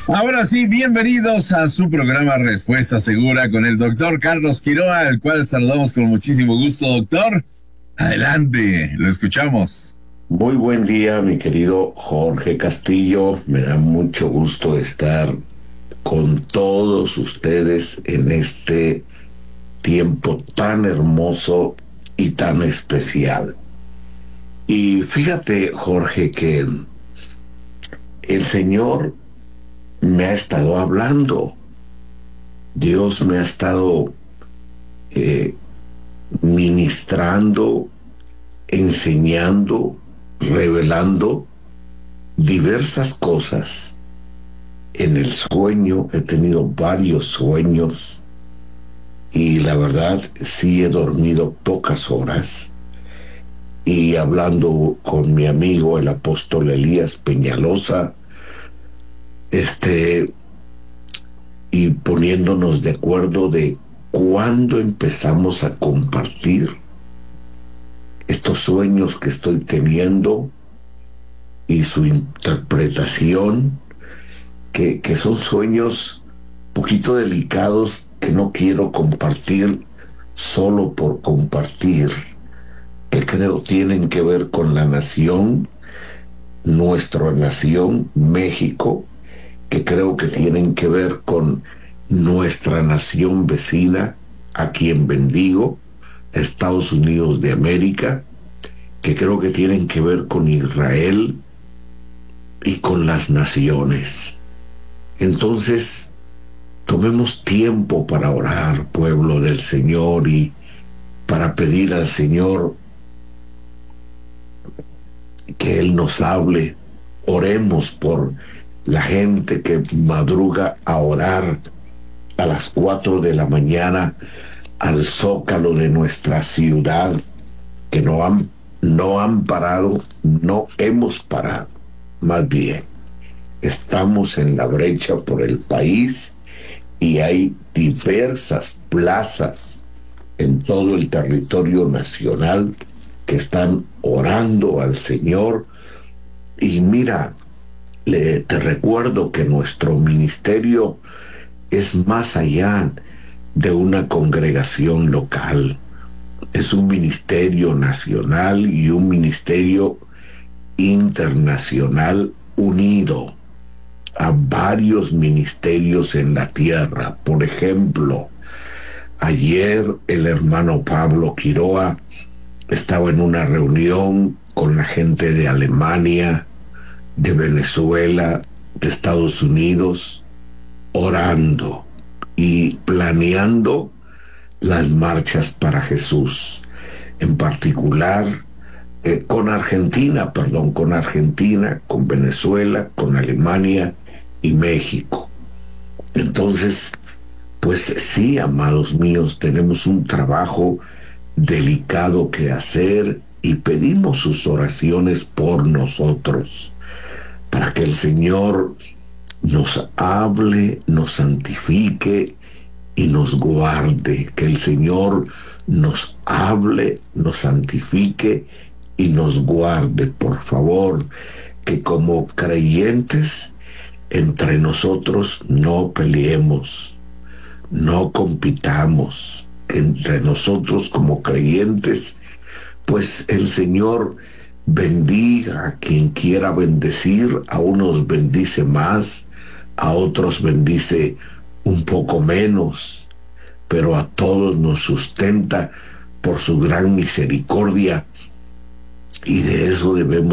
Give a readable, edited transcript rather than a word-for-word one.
Ahora sí, bienvenidos a su programa Respuesta Segura con el doctor Carlos Quiroa, al cual saludamos con muchísimo gusto, doctor. Adelante, lo escuchamos. Muy buen día, mi querido Jorge Castillo. Me da mucho gusto estar con todos ustedes en este tiempo tan hermoso y tan especial. Y fíjate, Jorge, que el Señor me ha estado hablando. Dios me ha estado eh, ministrando, enseñando, revelando diversas cosas. En el sueño he tenido varios sueños y la verdad sí he dormido pocas horas. Y hablando con mi amigo el apóstol Elías Peñalosa, este, y poniéndonos de acuerdo de cuándo empezamos a compartir estos sueños que estoy teniendo y su interpretación, que son sueños poquito delicados que no quiero compartir solo por compartir, que creo tienen que ver con la nación, nuestra nación, México, que creo que tienen que ver con nuestra nación vecina, a quien bendigo, Estados Unidos de América, que creo que tienen que ver con Israel y con las naciones. Entonces, tomemos tiempo para orar, pueblo del Señor, y para pedir al Señor que Él nos hable. Oremos por la gente que madruga a orar a las 4 de la mañana al zócalo de nuestra ciudad, que no han parado, no hemos parado. Más bien, estamos en la brecha por el país y hay diversas plazas en todo el territorio nacional que están orando al Señor. Y mira, te recuerdo que nuestro ministerio es más allá de una congregación local. Es un ministerio nacional y un ministerio internacional unido a varios ministerios en la tierra. Por ejemplo, ayer el hermano Pablo Quiroa estaba en una reunión con la gente de Alemania, de Venezuela, de Estados Unidos, orando y planeando las marchas para Jesús, en particular con Argentina, con Venezuela, con Alemania y México. Entonces, pues sí, amados míos, tenemos un trabajo delicado que hacer y pedimos sus oraciones por nosotros, para que el Señor nos hable, nos santifique y nos guarde. Que el Señor nos hable, nos santifique y nos guarde, por favor. Que como creyentes entre nosotros no peleemos, no compitamos, que entre nosotros como creyentes, pues el Señor bendiga a quien quiera bendecir. A unos bendice más, a otros bendice un poco menos, pero a todos nos sustenta por su gran misericordia, y de eso debemos